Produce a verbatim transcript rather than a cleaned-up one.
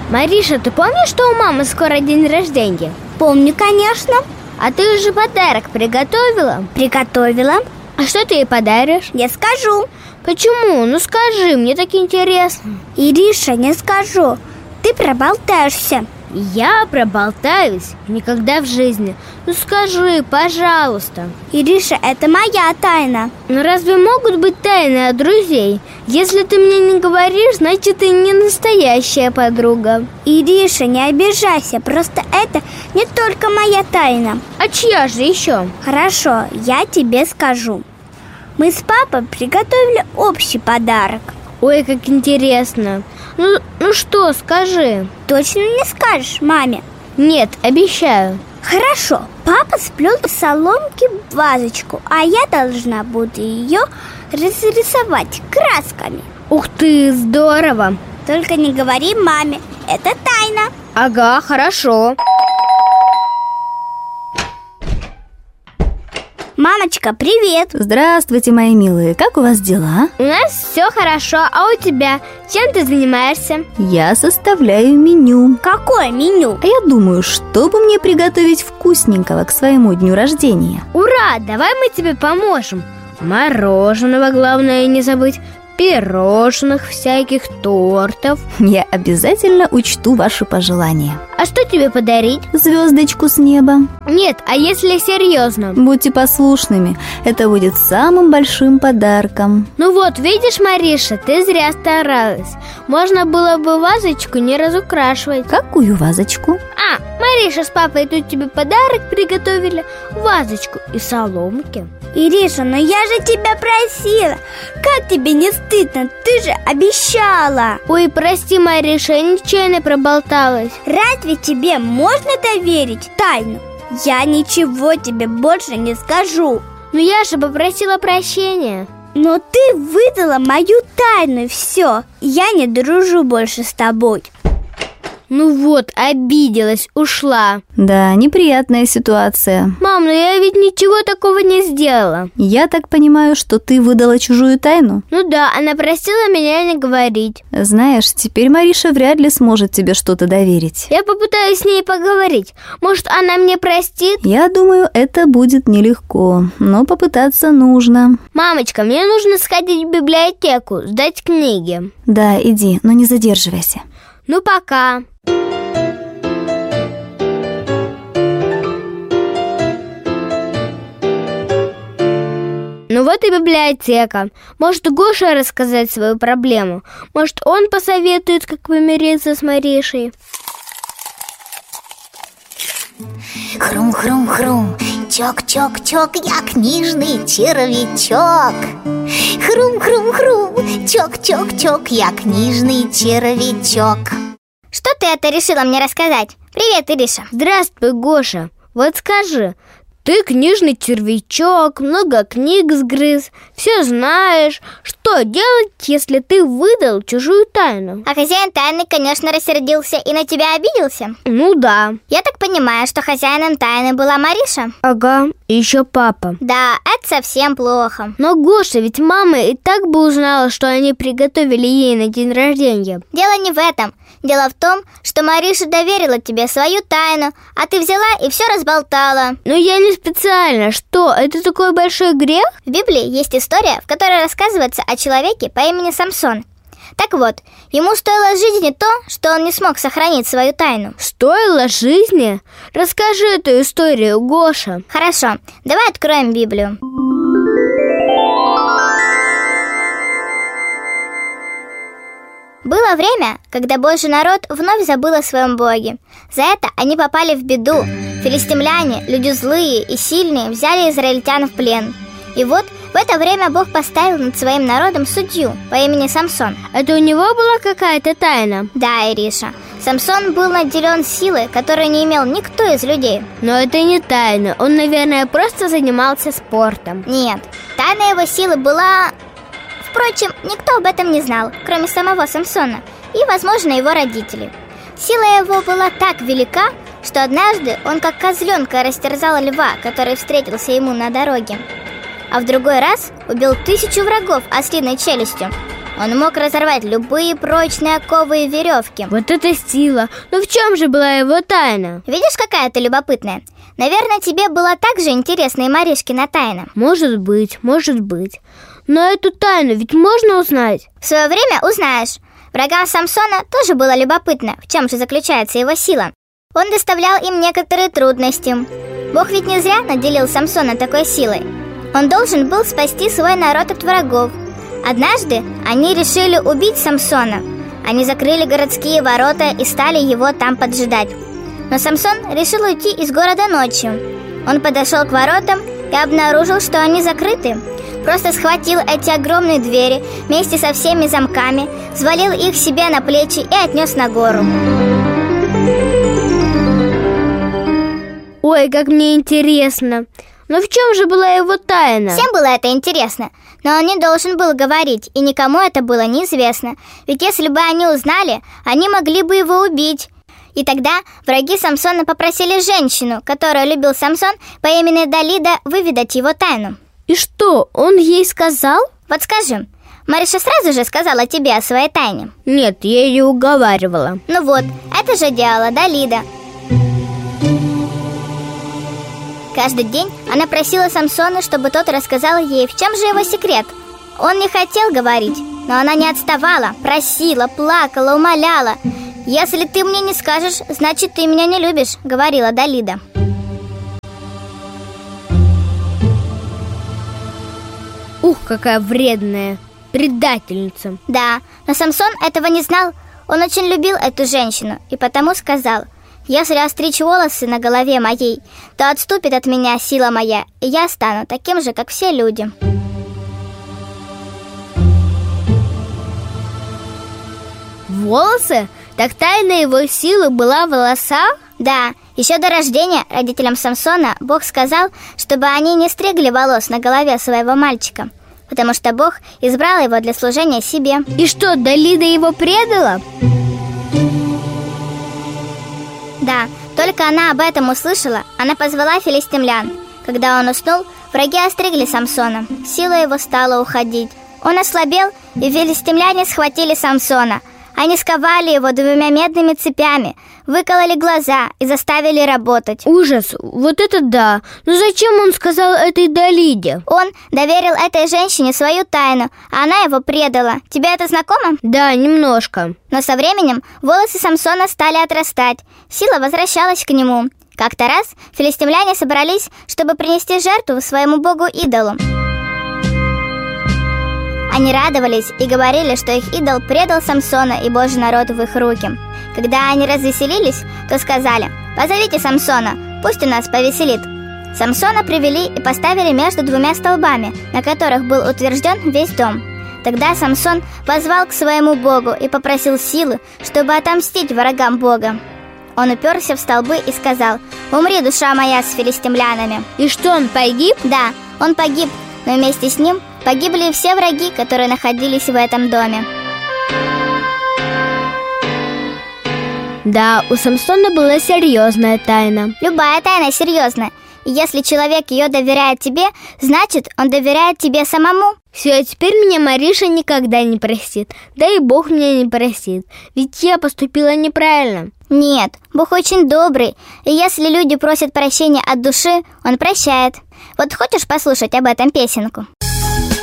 Мариша, ты помнишь, что у мамы скоро день рождения? Помню, конечно. А ты уже подарок приготовила? Приготовила. А что ты ей подаришь? Не скажу. Почему? Ну скажи, мне так интересно. Ириша, не скажу. Ты проболтаешься. Я проболтаюсь? Никогда в жизни. Ну скажи, пожалуйста. Ириша, это моя тайна. Но разве могут быть тайны от друзей? Если ты мне не говоришь, значит, ты не настоящая подруга. Ириша, не обижайся. Просто это не только моя тайна. А чья же еще? Хорошо, я тебе скажу. Мы с папой приготовили общий подарок. Ой, как интересно. Ну, ну что, скажи. Точно не скажешь маме? Нет, обещаю. Хорошо, папа сплел из соломки вазочку, а я должна буду ее разрисовать красками. Ух ты, здорово. Только не говори маме, это тайна. Ага, хорошо. Мамочка, привет! Здравствуйте, мои милые, как у вас дела? У нас все хорошо, а у тебя? Чем ты занимаешься? Я составляю меню. Какое меню? А я думаю, что бы мне приготовить вкусненького к своему дню рождения. Ура, давай мы тебе поможем. Мороженого, главное, не забыть. Пирожных, всяких тортов. Я обязательно учту ваши пожелания. А что тебе подарить? Звездочку с неба. Нет, а если серьезно? Будьте послушными, это будет самым большим подарком. Ну вот, видишь, Мариша, ты зря старалась. Можно было бы вазочку не разукрашивать. Какую вазочку? А, Мариша с папой тут тебе подарок приготовили. Вазочку и соломки. Ириша, ну я же тебя просила. Как тебе не стыдно? Ты же обещала. Ой, прости, Мариша, я нечаянно проболталась. Разве тебе можно доверить тайну? Я ничего тебе больше не скажу. Ну я же попросила прощения. Но ты выдала мою тайну, и все. Я не дружу больше с тобой. Ну вот, обиделась, ушла. Да, неприятная ситуация. Мам, ну я ведь ничего такого не сделала. Я так понимаю, что ты выдала чужую тайну? Ну да, она просила меня не говорить. Знаешь, теперь Мариша вряд ли сможет тебе что-то доверить. Я попытаюсь с ней поговорить. Может, она мне простит? Я думаю, это будет нелегко, но попытаться нужно. Мамочка, мне нужно сходить в библиотеку, сдать книги. Да, иди, но не задерживайся. Ну, пока. Ну вот и библиотека. Может, Гоша рассказать свою проблему? Может, он посоветует, как помириться с Маришей? Хрум-хрум-хрум, чок-чок-чок, я книжный червячок. Хрум-хрум-хрум, чок-чок-чок, я книжный червячок. Что ты это решила мне рассказать? Привет, Ириша. Здравствуй, Гоша. Вот скажи, ты книжный червячок, много книг сгрыз, все знаешь. Что делать, если ты выдал чужую тайну? А хозяин тайны, конечно, рассердился и на тебя обиделся? Ну да. Я так понимаю, что хозяином тайны была Мариша? Ага, и еще папа. Да, это совсем плохо. Но, Гоша, ведь мама и так бы узнала, что они приготовили ей на день рождения. Дело не в этом. Дело в том, что Мариша доверила тебе свою тайну, а ты взяла и все разболтала. Но я не специально. Что, это такой большой грех? В Библии есть история, в которой рассказывается о человеке по имени Самсон. Так вот, ему стоило жизни то, что он не смог сохранить свою тайну. Стоило жизни? Расскажи эту историю, Гоша. Хорошо, давай откроем Библию. Было время, когда Божий народ вновь забыл о своем Боге. За это они попали в беду. Филистимляне, люди злые и сильные, взяли израильтян в плен. И вот в это время Бог поставил над своим народом судью по имени Самсон. Это у него была какая-то тайна? Да, Ириша. Самсон был наделен силой, которую не имел никто из людей. Но это не тайна. Он, наверное, просто занимался спортом. Нет, тайна его силы была... Впрочем, никто об этом не знал, кроме самого Самсона и, возможно, его родителей. Сила его была так велика, что однажды он как козленка растерзал льва, который встретился ему на дороге. А в другой раз убил тысячу врагов ослиной челюстью. Он мог разорвать любые прочные оковы и веревки. Вот это сила! Но в чем же была его тайна? Видишь, какая ты любопытная? Наверное, тебе было так же интересно и Маришкина тайна. Может быть, может быть. Но эту тайну ведь можно узнать? В свое время узнаешь. Врагам Самсона тоже было любопытно, в чем же заключается его сила. Он доставлял им некоторые трудности. Бог ведь не зря наделил Самсона такой силой. Он должен был спасти свой народ от врагов. Однажды они решили убить Самсона. Они закрыли городские ворота и стали его там поджидать. Но Самсон решил уйти из города ночью. Он подошел к воротам и обнаружил, что они закрыты. Просто схватил эти огромные двери вместе со всеми замками, взвалил их себе на плечи и отнес на гору. Ой, как мне интересно. Но в чем же была его тайна? Всем было это интересно, но он не должен был говорить, и никому это было неизвестно. Ведь если бы они узнали, они могли бы его убить. И тогда враги Самсона попросили женщину, которую любил Самсон, по имени Далида, выведать его тайну. И что, он ей сказал? Вот скажи, Мариша сразу же сказала тебе о своей тайне? Нет, я ее уговаривала. Ну вот, это же делала Далида. Каждый день она просила Самсона, чтобы тот рассказал ей, в чем же его секрет. Он не хотел говорить, но она не отставала, просила, плакала, умоляла. «Если ты мне не скажешь, значит, ты меня не любишь», — говорила Далида. Ух, какая вредная предательница. Да, но Самсон этого не знал. Он очень любил эту женщину и потому сказал: «Если остричь волосы на голове моей, то отступит от меня сила моя, и я стану таким же, как все люди». Волосы? Так тайна его силы была в волосах? Да, еще до рождения родителям Самсона Бог сказал, чтобы они не стригли волос на голове своего мальчика, потому что Бог избрал его для служения себе. И что, Далида его предала? Да, только она об этом услышала, она позвала филистимлян. Когда он уснул, враги остригли Самсона. Сила его стала уходить. Он ослабел, и филистимляне схватили Самсона. Они сковали его двумя медными цепями, выкололи глаза и заставили работать. Ужас, вот это да. Но зачем он сказал этой Далиде? Он доверил этой женщине свою тайну, а она его предала. Тебе это знакомо? Да, немножко. Но со временем волосы Самсона стали отрастать. Сила возвращалась к нему. Как-то раз филистимляне собрались, чтобы принести жертву своему богу-идолу. Они радовались и говорили, что их идол предал Самсона и Божий народ в их руки. Когда они развеселились, то сказали: «Позовите Самсона, пусть у нас повеселит». Самсона привели и поставили между двумя столбами, на которых был утвержден весь дом. Тогда Самсон воззвал к своему богу и попросил силы, чтобы отомстить врагам бога. Он уперся в столбы и сказал: «Умри, душа моя, с филистимлянами». И что, он погиб? Да, он погиб, но вместе с ним погибли и все враги, которые находились в этом доме. Да, у Самсона была серьезная тайна. Любая тайна серьезная. И если человек ее доверяет тебе, значит, он доверяет тебе самому. Все, теперь меня Мариша никогда не простит. Да и Бог меня не простит. Ведь я поступила неправильно. Нет, Бог очень добрый. И если люди просят прощения от души, Он прощает. Вот хочешь послушать об этом песенку?